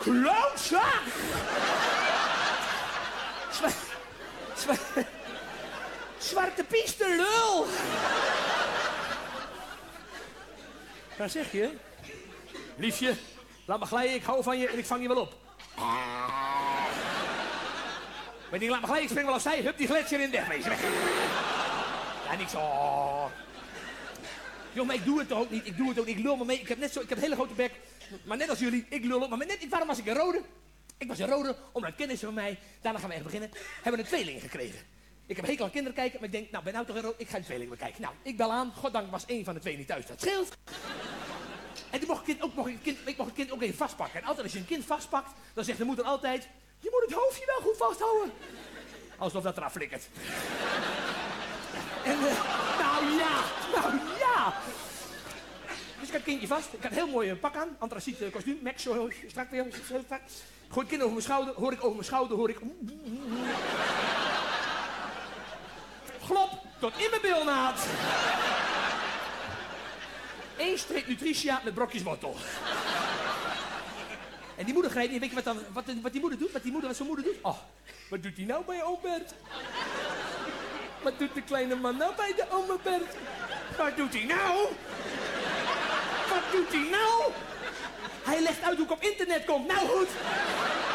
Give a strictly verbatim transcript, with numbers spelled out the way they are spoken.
Klootzak! Zwa zwa Zwarte piste, lul! Wat zeg je? Liefje, laat me glijden, ik hou van je en ik vang je wel op. Maar die laat me glijden, ik spring wel opzij, hup, die gletsjer in, wegwezen, weg. Ja, niks, oh. Joh, maar ik doe het toch ook niet, ik doe het ook niet, ik lul me mee, ik heb net zo, ik heb een hele grote bek, maar net als jullie, ik lul op, maar net, waarom was ik een rode? Ik was een rode, omdat kennissen van mij, daarna gaan we echt beginnen, hebben een tweeling gekregen. Ik heb hekel aan kinderen kijken, maar ik denk, nou, ben nou toch een rode, ik ga een tweeling bekijken. Nou, ik bel aan, goddank was één van de twee niet thuis, dat scheelt. En toen mocht het kind ook, mocht het kind, ik mocht het kind ook even vastpakken. En altijd als je een kind vastpakt, dan zegt de moeder altijd, je moet het hoofdje wel goed vasthouden. Alsof dat eraf flikkert. En, uh, nou ja, nou ja. Dus ik had het kindje vast. Ik had een heel mooi pak aan. Antraciet kostuum. Mac, zo strak weer. Zo strak. Gooi het kind over mijn schouder. Hoor ik over mijn schouder. Hoor ik... Glop. Tot in mijn bilnaad. Eén streep Nutritia met brokjes wortel. En die moeder grijpt niet. Weet je wat, dan, wat, wat die moeder doet? Wat die moeder, wat zijn moeder doet? Oh, wat doet hij nou bij oom Bert? Wat doet de kleine man nou bij de oma Bert? Wat doet hij nou? Wat doet hij nou? Hij legt uit hoe ik op internet kom. Nou goed.